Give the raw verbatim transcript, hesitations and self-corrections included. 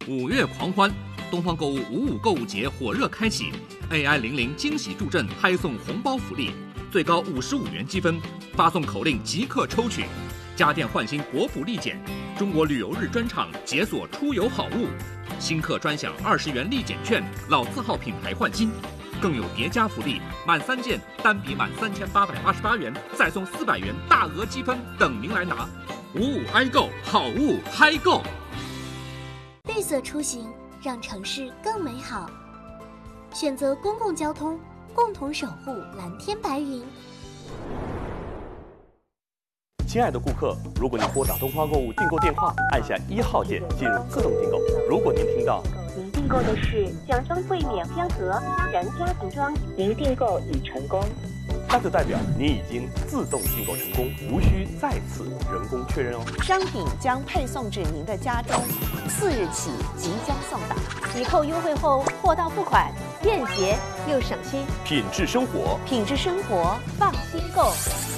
五月狂欢，东方购物五五购物节火热开启 ，A I 零零惊喜助阵拍送红包福利，最高五十五元积分，发送口令即刻抽取。家电换新国补立减，中国旅游日专场解锁出游好物，新客专享二十元立减券，老字号品牌换新。更有叠加福利，满三件单笔满三千八百八十八元，再送四百元大额积分等您来拿。五五 i 购，好物嗨购。 绿色出行让城市更美好，选择公共交通，共同守护蓝天白云。 亲爱的顾客，如果您拨打东方购物订购电话，按下一号键进入自动订购。如果您听到您订购的是奖装柜免标盒然家庭装，您订购已成功， 那就代表您已经自动订购成功，无需再次人工确认哦。 商品将配送至您的家中，次日起即将送达。 抵扣优惠后，货到付款，便捷又省心。 品质生活， 品质生活，放心购。